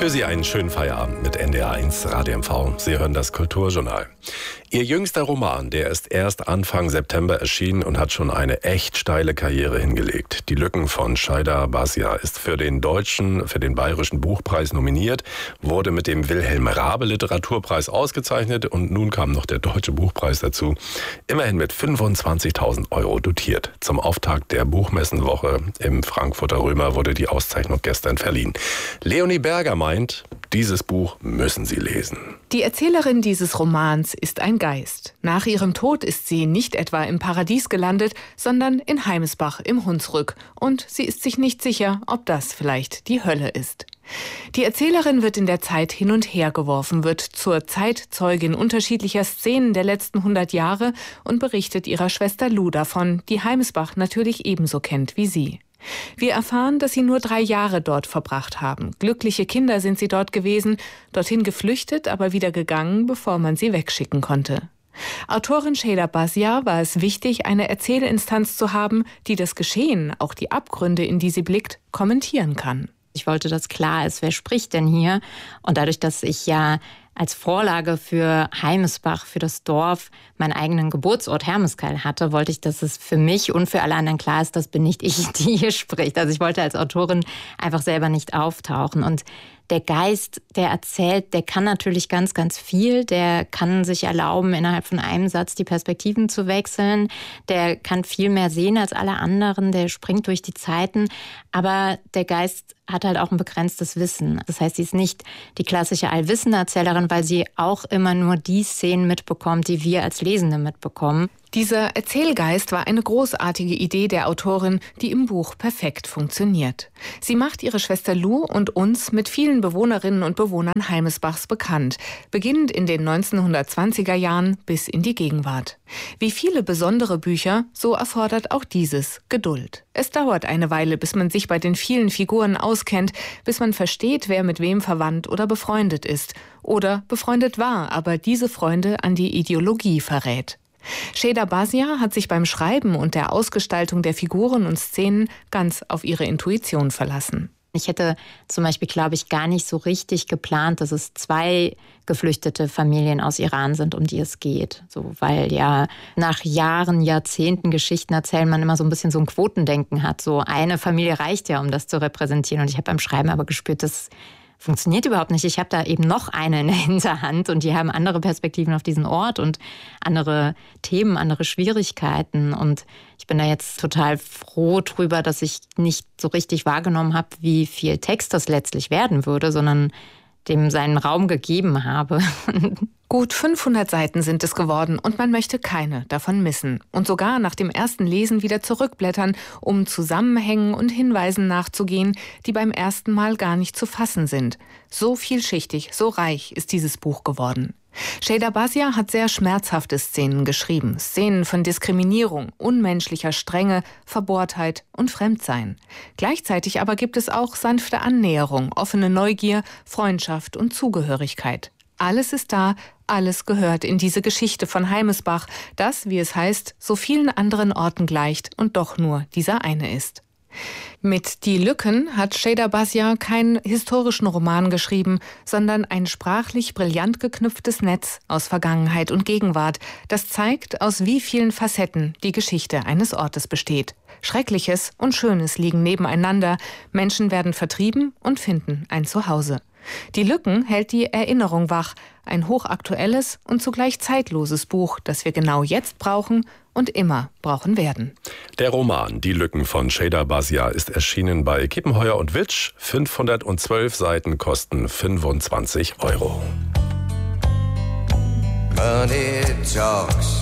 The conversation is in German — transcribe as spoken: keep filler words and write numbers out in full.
Für Sie einen schönen Feierabend mit N D R eins Radio M V. Sie hören das Kulturjournal. Ihr jüngster Roman, der ist erst Anfang September erschienen und hat schon eine echt steile Karriere hingelegt. Die Lücken von Sheyda Bhasia ist für den deutschen, für den Bayerischen Buchpreis nominiert, wurde mit dem Wilhelm Raabe Literaturpreis ausgezeichnet und nun kam noch der Deutsche Buchpreis dazu. Immerhin mit fünfundzwanzigtausend Euro dotiert. Zum Auftakt der Buchmessenwoche im Frankfurter Römer wurde die Auszeichnung gestern verliehen. Leonie Berger meint, dieses Buch müssen Sie lesen. Die Erzählerin dieses Romans ist ein Geist. Nach ihrem Tod ist sie nicht etwa im Paradies gelandet, sondern in Heimesbach im Hunsrück. Und sie ist sich nicht sicher, ob das vielleicht die Hölle ist. Die Erzählerin wird in der Zeit hin und her geworfen, wird zur Zeitzeugin unterschiedlicher Szenen der letzten hundert Jahre und berichtet ihrer Schwester Lou davon, die Heimesbach natürlich ebenso kennt wie sie. Wir erfahren, dass sie nur drei Jahre dort verbracht haben. Glückliche Kinder sind sie dort gewesen, dorthin geflüchtet, aber wieder gegangen, bevor man sie wegschicken konnte. Autorin Sheyda Bhasia war es wichtig, eine Erzählinstanz zu haben, die das Geschehen, auch die Abgründe, in die sie blickt, kommentieren kann. Ich wollte, dass klar ist, wer spricht denn hier? Und dadurch, dass ich ja als Vorlage für Heimesbach, für das Dorf, meinen eigenen Geburtsort Hermeskeil hatte, wollte ich, dass es für mich und für alle anderen klar ist, das bin nicht ich, die hier spricht. Also ich wollte als Autorin einfach selber nicht auftauchen. Und der Geist, der erzählt, der kann natürlich ganz, ganz viel. Der kann sich erlauben, innerhalb von einem Satz die Perspektiven zu wechseln. Der kann viel mehr sehen als alle anderen. Der springt durch die Zeiten. Aber der Geist hat halt auch ein begrenztes Wissen. Das heißt, sie ist nicht die klassische Allwissenerzählerin, weil sie auch immer nur die Szenen mitbekommt, die wir als Lesende mitbekommen. Dieser Erzählgeist war eine großartige Idee der Autorin, die im Buch perfekt funktioniert. Sie macht ihre Schwester Lou und uns mit vielen Bewohnerinnen und Bewohnern Heimesbachs bekannt, beginnend in den neunzehnhundertzwanziger Jahren bis in die Gegenwart. Wie viele besondere Bücher, so erfordert auch dieses Geduld. Es dauert eine Weile, bis man sich bei den vielen Figuren auskennt, bis man versteht, wer mit wem verwandt oder befreundet ist oder befreundet war, aber diese Freunde an die Ideologie verrät. Sheyda Bhasia hat sich beim Schreiben und der Ausgestaltung der Figuren und Szenen ganz auf ihre Intuition verlassen. Ich hätte zum Beispiel, glaube ich, gar nicht so richtig geplant, dass es zwei geflüchtete Familien aus Iran sind, um die es geht. So, weil ja nach Jahren, Jahrzehnten Geschichten erzählen, man immer so ein bisschen so ein Quotendenken hat. So eine Familie reicht ja, um das zu repräsentieren. Und ich habe beim Schreiben aber gespürt, dass funktioniert überhaupt nicht. Ich habe da eben noch eine in der Hinterhand und die haben andere Perspektiven auf diesen Ort und andere Themen, andere Schwierigkeiten. Und ich bin da jetzt total froh drüber, dass ich nicht so richtig wahrgenommen habe, wie viel Text das letztlich werden würde, sondern dem seinen Raum gegeben habe. Gut fünfhundert Seiten sind es geworden und man möchte keine davon missen. Und sogar nach dem ersten Lesen wieder zurückblättern, um Zusammenhängen und Hinweisen nachzugehen, die beim ersten Mal gar nicht zu fassen sind. So vielschichtig, so reich ist dieses Buch geworden. Sheyda Bhasia hat sehr schmerzhafte Szenen geschrieben. Szenen von Diskriminierung, unmenschlicher Strenge, Verbohrtheit und Fremdsein. Gleichzeitig aber gibt es auch sanfte Annäherung, offene Neugier, Freundschaft und Zugehörigkeit. Alles ist da, alles gehört in diese Geschichte von Heimesbach, das, wie es heißt, so vielen anderen Orten gleicht und doch nur dieser eine ist. Mit Die Lücken hat Sheyda Bhasia keinen historischen Roman geschrieben, sondern ein sprachlich brillant geknüpftes Netz aus Vergangenheit und Gegenwart, das zeigt, aus wie vielen Facetten die Geschichte eines Ortes besteht. Schreckliches und Schönes liegen nebeneinander, Menschen werden vertrieben und finden ein Zuhause. Die Lücken hält die Erinnerung wach, ein hochaktuelles und zugleich zeitloses Buch, das wir genau jetzt brauchen und immer brauchen werden. Der Roman Die Lücken von Sheyda Bhasia ist erschienen bei Kippenheuer und Witsch. fünfhundertzwölf Seiten kosten fünfundzwanzig Euro. Money talks.